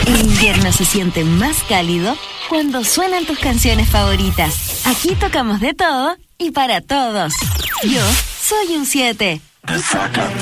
El invierno se siente más cálido cuando suenan tus canciones favoritas. Aquí tocamos de todo y para todos. Yo soy un 7.